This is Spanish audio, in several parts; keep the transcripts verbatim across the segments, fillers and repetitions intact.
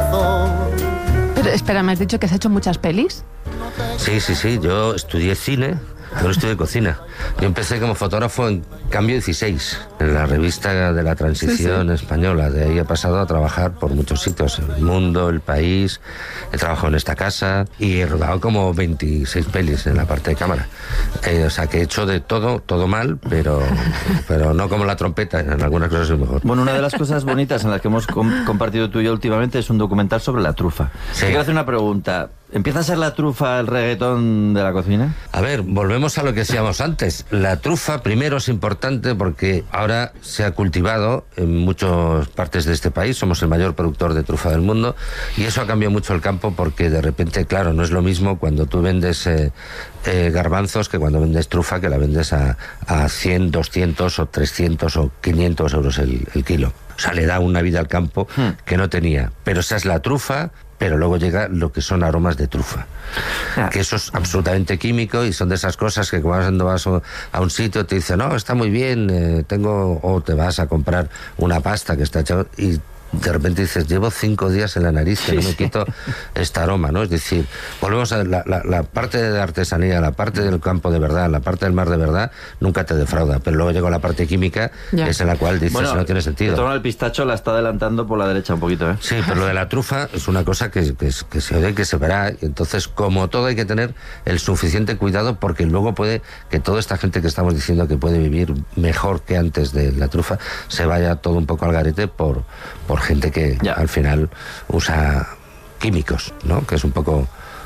corazón. Pero espera, ¿me has dicho que has hecho muchas pelis? Sí, sí, sí, yo estudié cine, yo no estudié cocina. Yo empecé como fotógrafo en Cambio dieciséis, en la revista de la transición sí, sí. española. De ahí he pasado a trabajar por muchos sitios, El Mundo, El País, he trabajado en esta casa y he rodado como veintiséis pelis en la parte de cámara. Eh, o sea que he hecho de todo, todo mal, pero, pero no como la trompeta, en algunas cosas soy mejor. Bueno, una de las cosas bonitas en las que hemos com- compartido tú y yo últimamente es un documental sobre la trufa. Sí. Te quiero hacer una pregunta. ¿Empieza a ser la trufa el reggaetón de la cocina? A ver, volvemos a lo que decíamos antes. La trufa primero es importante porque ahora se ha cultivado en muchas partes de este país, somos el mayor productor de trufa del mundo y eso ha cambiado mucho el campo porque de repente, claro, no es lo mismo cuando tú vendes eh, eh, garbanzos que cuando vendes trufa, que la vendes a, a cien, doscientos o trescientos o quinientos euros el, el kilo. O sea, le da una vida al campo hmm. que no tenía. Pero esa es la trufa, pero luego llega lo que son aromas de trufa. Ah. Que eso es absolutamente químico y son de esas cosas que cuando vas a un sitio te dicen, no, está muy bien, eh, tengo... O te vas a comprar una pasta que está hecha... y de repente dices, llevo cinco días en la nariz que sí, no me quito sí. este aroma, ¿no? Es decir, volvemos a la, la, la parte de la artesanía, la parte del campo de verdad, la parte del mar de verdad, nunca te defrauda, pero luego llega la parte química, ya. que es en la cual dices, bueno, no tiene sentido. El tono del pistacho la está adelantando por la derecha un poquito, ¿eh? Sí, pero lo de la trufa es una cosa que, que, que se oye, que se verá, y entonces, como todo, hay que tener el suficiente cuidado, porque luego puede que toda esta gente que estamos diciendo que puede vivir mejor que antes de la trufa, se vaya todo un poco al garete por, por gente que ya. al final usa químicos, ¿no? Que es un poco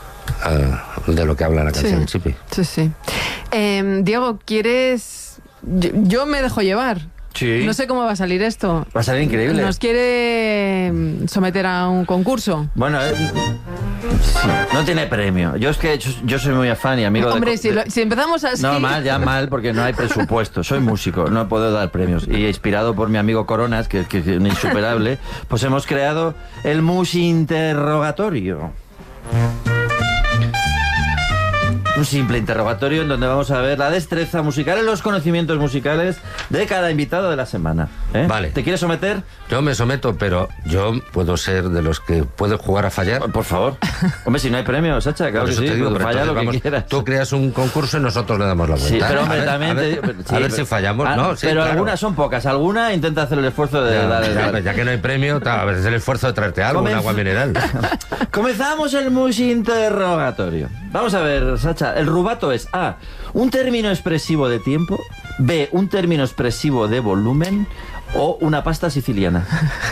uh, de lo que habla la canción de sí, Chipi. Sí, sí. Eh, Diego, ¿quieres...? Yo, yo me dejo llevar. Sí. No sé cómo va a salir esto. Va a salir increíble. ¿Nos quiere someter a un concurso? Bueno, eh, sí, no tiene premio. Yo es que yo, yo soy muy afán y amigo Hombre, de... si, lo, si empezamos así... No, mal, ya mal, porque no hay presupuesto. Soy músico, no puedo dar premios. Y inspirado por mi amigo Coronas, que, que es un insuperable, pues hemos creado el Musinterrogatorio. Un simple interrogatorio en donde vamos a ver la destreza musical y los conocimientos musicales de cada invitado de la semana. ¿eh? Vale. ¿Te quieres someter? Yo me someto, pero yo puedo ser de los que puedo jugar a fallar. Por favor. Hombre, si no hay premio, Sacha, claro que sí. Te digo, pues falla lo vamos, que quieras. Tú creas un concurso y nosotros le damos la vuelta. Sí, pero hombre, a ver, también... A ver, te, a sí, ver pero, si fallamos. Ah, no, sí, pero claro. algunas son pocas. Alguna intenta hacer el esfuerzo de ya, dar... Ya, dar. ya que no hay premio, a ver, es el esfuerzo de traerte algo, Comenz... un agua mineral. Comenzamos el Musinterrogatorio. Vamos a ver, Sacha. El rubato es A, un término expresivo de tiempo, B, un término expresivo de volumen o una pasta siciliana.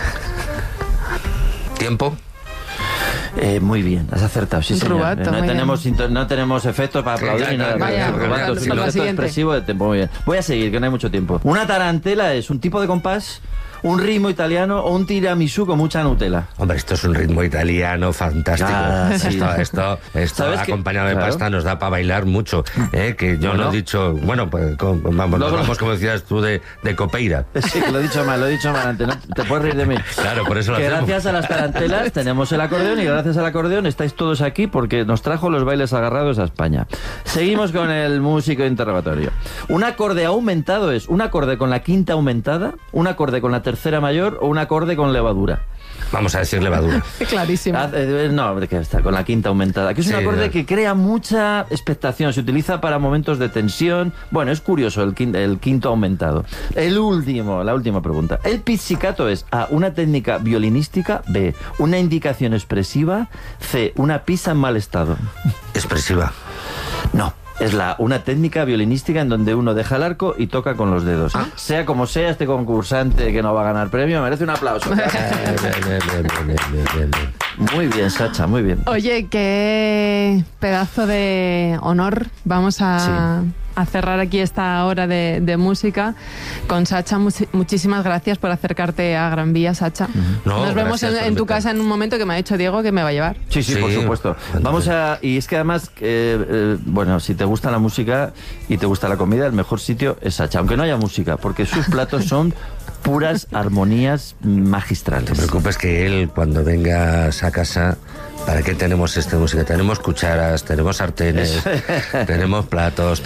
¿Tiempo? Eh, muy bien, has acertado, sí, señor. Rubato, no, tenemos, no tenemos efectos para aplaudir ni nada. Vaya, el rubato es un objeto expresivo de tiempo. Muy bien. Voy a seguir, que no hay mucho tiempo. Una tarantela es un tipo de compás, un ritmo italiano o un tiramisú con mucha Nutella. Hombre, esto es un ritmo italiano fantástico. Ah, sí. Esto, esto, esto acompañado que, de pasta claro. nos da para bailar mucho. ¿eh? Que yo bueno. no he dicho, bueno, pues con, vamos, no, nos vamos, como decías tú, de, de copeira. Sí, que lo he dicho mal, lo he dicho mal antes. No te puedes reír de mí. Claro, por eso lo que hacemos. Gracias a las tarantelas tenemos el acordeón y gracias al acordeón estáis todos aquí porque nos trajo los bailes agarrados a España. Seguimos con el músico interrogatorio. Un acorde aumentado es un acorde con la quinta aumentada, un acorde con la tercera mayor o un acorde con levadura. Vamos a decir levadura. Clarísimo. Ah, eh, no, que está con la quinta aumentada. Que es un sí, acorde no. que crea mucha expectación. Se utiliza para momentos de tensión. Bueno, es curioso el quinto, el quinto aumentado. El último, la última pregunta. El pizzicato es A, una técnica violinística, B, una indicación expresiva, C, una pista en mal estado. Expresiva. No. Es la, una técnica violinística en donde uno deja el arco y toca con los dedos. ¿Ah? Sea como sea, este concursante que no va a ganar premio merece un aplauso. Muy bien, Sacha, muy bien. Oye, qué pedazo de honor. Vamos a... Sí. a cerrar aquí esta hora de, de música con Sacha. Much, muchísimas gracias por acercarte a Gran Vía, Sacha. No, Nos vemos en, en tu casa en un momento que me ha dicho Diego que me va a llevar. Sí, sí, sí, por supuesto. Vamos a... Y es que además, eh, eh, bueno, si te gusta la música y te gusta la comida, el mejor sitio es Sacha, aunque no haya música, porque sus platos son puras armonías magistrales. No te preocupes que él, cuando vengas a casa, ¿para qué tenemos esta música? Tenemos cucharas, tenemos sartenes, tenemos platos,